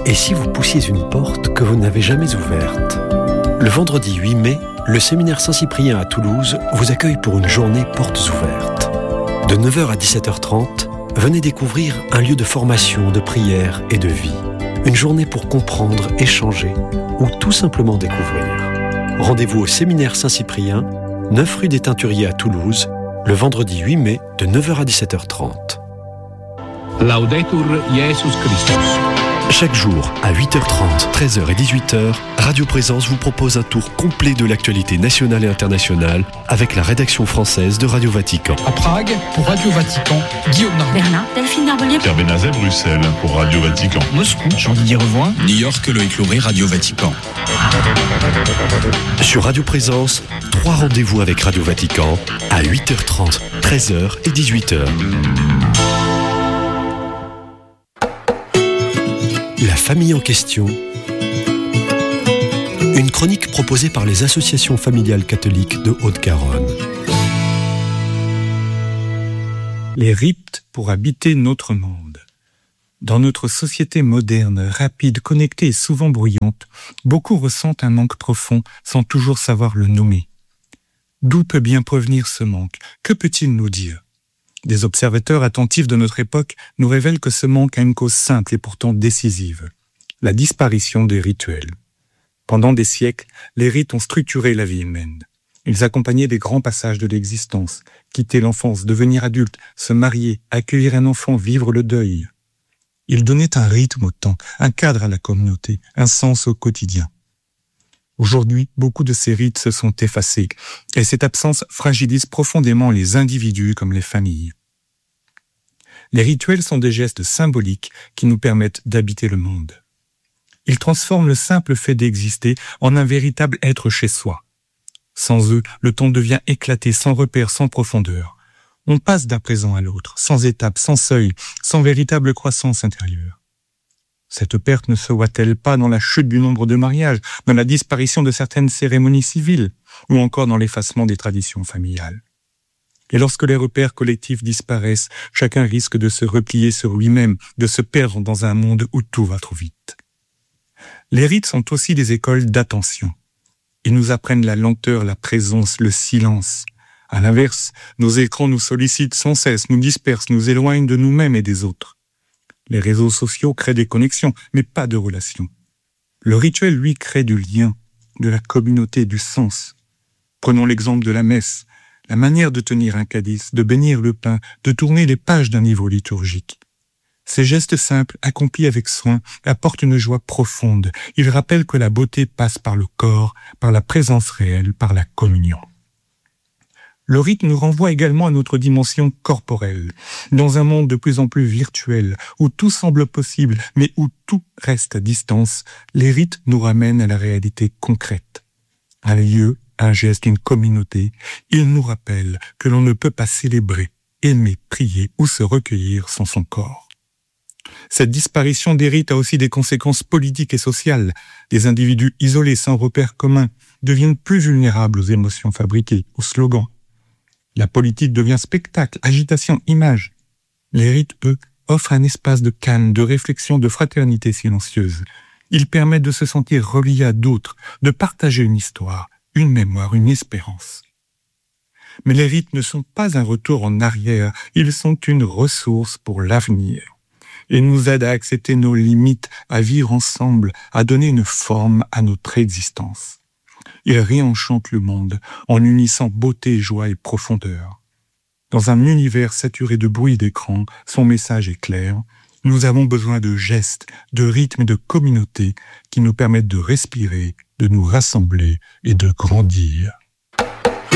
Et si vous poussiez une porte que vous n'avez jamais ouverte? Le vendredi 8 mai, le séminaire Saint-Cyprien à Toulouse vous accueille pour une journée portes ouvertes. De 9h à 17h30, venez découvrir un lieu de formation, de prière et de vie. Une journée pour comprendre, échanger ou tout simplement découvrir. Rendez-vous au séminaire Saint-Cyprien, 9 rue des Teinturiers à Toulouse, le vendredi 8 mai de 9h à 17h30. Laudetur Jesus Christus. Chaque jour, à 8h30, 13h et 18h, Radio Présence vous propose un tour complet de l'actualité nationale et internationale avec la rédaction française de Radio Vatican. À Prague, pour Radio Vatican, Guillaume Narbonne. Berlin, Delphine Narbonnier. Pierre Benazet, Bruxelles, pour Radio Vatican. Moscou, Jean-Didier Revoin. New York, Loïc Lauré, Radio Vatican. Sur Radio Présence, 3 rendez-vous avec Radio Vatican à 8h30, 13h et 18h. La famille en question. Une chronique proposée par les associations familiales catholiques de Haute-Garonne. Les rites pour habiter notre monde. Dans notre société moderne, rapide, connectée et souvent bruyante, beaucoup ressentent un manque profond sans toujours savoir le nommer. D'où peut bien provenir ce manque? Que peut-il nous dire? Des observateurs attentifs de notre époque nous révèlent que ce manque a une cause simple et pourtant décisive, la disparition des rituels. Pendant des siècles, les rites ont structuré la vie humaine. Ils accompagnaient des grands passages de l'existence, quitter l'enfance, devenir adulte, se marier, accueillir un enfant, vivre le deuil. Ils donnaient un rythme au temps, un cadre à la communauté, un sens au quotidien. Aujourd'hui, beaucoup de ces rites se sont effacés, et cette absence fragilise profondément les individus comme les familles. Les rituels sont des gestes symboliques qui nous permettent d'habiter le monde. Ils transforment le simple fait d'exister en un véritable être chez soi. Sans eux, le temps devient éclaté, sans repère, sans profondeur. On passe d'un présent à l'autre, sans étape, sans seuil, sans véritable croissance intérieure. Cette perte ne se voit-elle pas dans la chute du nombre de mariages, dans la disparition de certaines cérémonies civiles, ou encore dans l'effacement des traditions familiales? Et lorsque les repères collectifs disparaissent, chacun risque de se replier sur lui-même, de se perdre dans un monde où tout va trop vite. Les rites sont aussi des écoles d'attention. Ils nous apprennent la lenteur, la présence, le silence. À l'inverse, nos écrans nous sollicitent sans cesse, nous dispersent, nous éloignent de nous-mêmes et des autres. Les réseaux sociaux créent des connexions, mais pas de relations. Le rituel, lui, crée du lien, de la communauté, du sens. Prenons l'exemple de la messe, la manière de tenir un calice, de bénir le pain, de tourner les pages d'un livre liturgique. Ces gestes simples, accomplis avec soin, apportent une joie profonde. Ils rappellent que la beauté passe par le corps, par la présence réelle, par la communion. Le rite nous renvoie également à notre dimension corporelle. Dans un monde de plus en plus virtuel, où tout semble possible, mais où tout reste à distance, les rites nous ramènent à la réalité concrète. Un lieu, un geste, une communauté, ils nous rappellent que l'on ne peut pas célébrer, aimer, prier ou se recueillir sans son corps. Cette disparition des rites a aussi des conséquences politiques et sociales. Des individus isolés sans repères communs deviennent plus vulnérables aux émotions fabriquées, aux slogans. La politique devient spectacle, agitation, image. Les rites, eux, offrent un espace de calme, de réflexion, de fraternité silencieuse. Ils permettent de se sentir reliés à d'autres, de partager une histoire, une mémoire, une espérance. Mais les rites ne sont pas un retour en arrière, ils sont une ressource pour l'avenir. Ils nous aident à accepter nos limites, à vivre ensemble, à donner une forme à notre existence. Il réenchante le monde en unissant beauté, joie et profondeur. Dans un univers saturé de bruit d'écran, son message est clair. Nous avons besoin de gestes, de rythmes et de communautés qui nous permettent de respirer, de nous rassembler et de grandir.